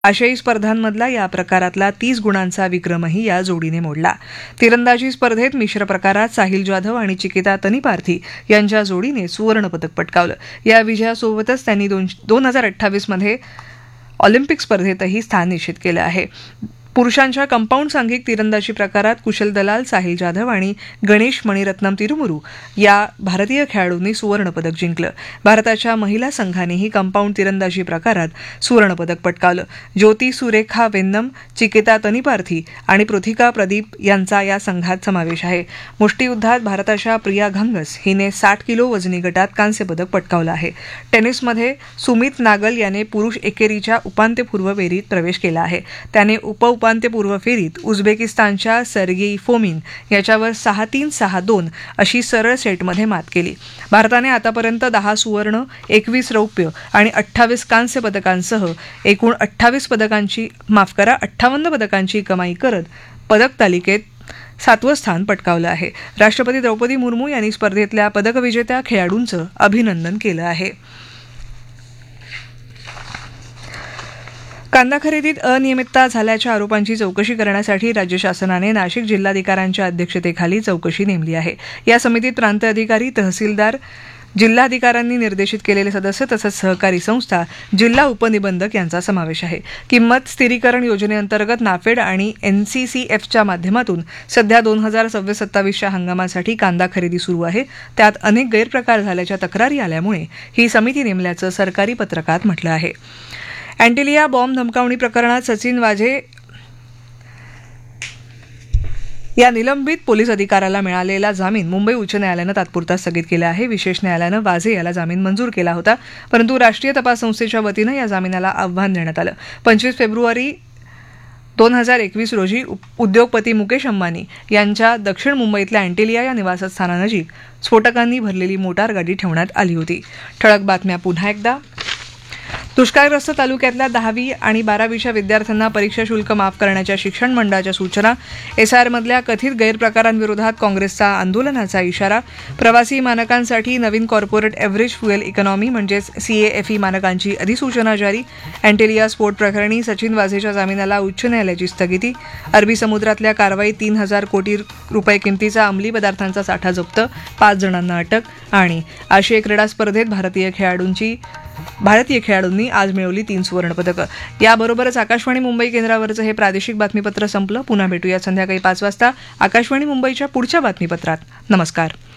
आशियाई स्पर्धांमधला या प्रकारातला 30 गुणांचा विक्रमही या जोडीने मोडला. तिरंदाजी स्पर्धेत मिश्र प्रकारात साहिल जाधव आणि चिकिता तनिपार्थी यांच्या जोडीने सुवर्णपदक पटकावलं. या विजयासोबतच त्यांनी 2028 मध्ये ऑलिम्पिक स्पर्धेतही स्थान निश्चित केलं आहे. पुरुषांच्या कंपाऊंड सांघिक तिरंदाजी प्रकारात कुशल दलाल, साहिल जाधव आणि गणेश मणिरत्नम तिरुमुरू या भारतीय खेळाडूंनी सुवर्णपदक जिंकलं. भारताच्या महिला संघानेही कंपाऊंड तिरंदाजी प्रकारात सुवर्णपदक पटकावलं. ज्योती सुरेखा वेन्नम, चिकिता तनिपार्थी आणि पृथिका प्रदीप यांचा या संघात समावेश आहे. मुष्टियुद्धात भारताच्या प्रिया घंगस हिने 60 किलो वजनी गटात कांस्य पदक पटकावलं आहे. टेनिसमध्ये सुमित नागल याने पुरुष एकेरीच्या उपांत्यपूर्व फेरीत प्रवेश केला आहे. त्याने उपांत्यपूर्व फेरीत उझबेकिस्तानच्या सर्गेई फोमिन याच्यावर 6-3, 6-2 अशी सरळ सेटमध्ये मात केली. भारताने आतापर्यंत 10 सुवर्ण, 21 रौप्य आणि 28 कांस्य पदकांसह एकूण 58 पदकांची कमाई करत पदक तालिकेत 7वं स्थान पटकावलं आहे. राष्ट्रपती द्रौपदी मुर्मू यांनी स्पर्धेतल्या पदकविजेत्या खेळाडूंचं अभिनंदन केलं आहे. कांदा खरेदीत अनियमितता झाल्याच्या आरोपांची चौकशी करण्यासाठी राज्य शासनाने नाशिक जिल्हाधिकाऱ्यांच्या अध्यक्षतेखाली चौकशी नेमली आहे. या समितीत प्रांत अधिकारी, तहसीलदार, जिल्हाधिकाऱ्यांनी निर्देशित केलेले सदस्य तसंच सहकारी संस्था, जिल्हा उपनिबंधक यांचा समावेश आहे. किंमत स्थिरीकरण योजनेअंतर्गत नाफेड आणि NCCFच्या माध्यमातून सध्या 2026-27च्या हंगामासाठी कांदा खरेदी सुरू आहे. त्यात अनेक गैरप्रकार झाल्याच्या तक्रारी आल्यामुळे ही समिती नेमल्याचं सरकारी पत्रकात म्हटलं आहे. अँटिलिया बॉम्ब धमकावणी प्रकरणात सचिन वाझे या निलंबित पोलीस अधिकाऱ्याला मिळालेला जामीन मुंबई उच्च न्यायालयानं तात्पुरता स्थगित केला आहे. विशेष न्यायालयानं वाझे याला जामीन मंजूर केला होता, परंतु राष्ट्रीय तपास संस्थेच्या वतीनं या जामिनाला आव्हान देण्यात आलं. 25 फेब्रुवारी 2021 रोजी उद्योगपती मुकेश अंबानी यांच्या दक्षिण मुंबईतल्या अँटिलिया या निवासस्थानानजीक स्फोटकांनी भरलेली मोटार गाडी ठेवण्यात आली होती. ठळक बातम्या पुन्हा एकदा. दुष्काळग्रस्त तालुक्यातल्या 10वी आणि 12वीच्या विद्यार्थ्यांना परीक्षा शुल्क माफ करण्याच्या शिक्षण मंडळाच्या सूचना. SIR-मधल्या कथित गैरप्रकारांविरोधात काँग्रेसचा आंदोलनाचा इशारा. प्रवासी मानकांसाठी नवीन कॉर्पोरेट एव्हरेज फ्युएल इकॉनॉमी म्हणजेच CAFE मानकांची अधिसूचना जारी. अँटिलिया स्फोट प्रकरणी सचिन वाझेच्या जामिनाला उच्च न्यायालयाची स्थगिती. अरबी समुद्रातल्या कारवाईत 3,000 कोटी रुपये किमतीचा अंमली पदार्थांचा साठा जप्त. 5 जणांना अटक. आणि आशियाई क्रीडा स्पर्धेत भारतीय खेळाडूंनी आज मिळवली 3 सुवर्णपदकं. याबरोबरच आकाशवाणी मुंबई केंद्रावरचं हे प्रादेशिक बातमीपत्र संपलं. पुन्हा भेटूया संध्याकाळी 5 वाजता आकाशवाणी मुंबईच्या पुढच्या बातमीपत्रात. नमस्कार.